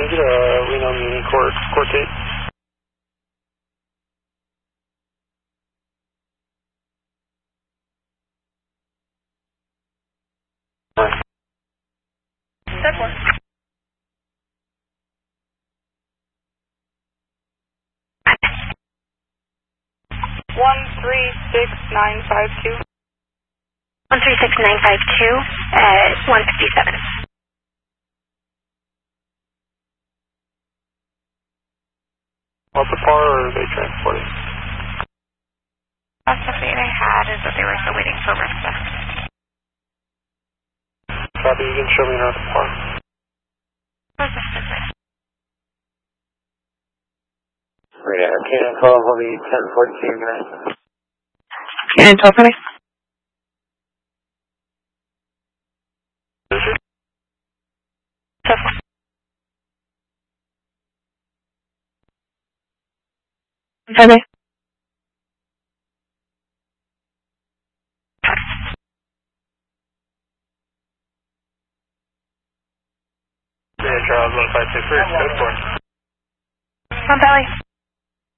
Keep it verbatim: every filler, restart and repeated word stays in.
Can I get a Reno Muni court, court date? Step one. One three six nine five two. One three six nine five two at one fifty seven. What's the par, or are they transporting? Last update I had is that they were still waiting for RISPA. Copy, you can show me not the par. Where's this visit? Radar, Cannon twelve, hold me ten fourteen, guys. Cannon twelve, honey. Honey. Yeah, Charles, one five two three, go for it. On belly.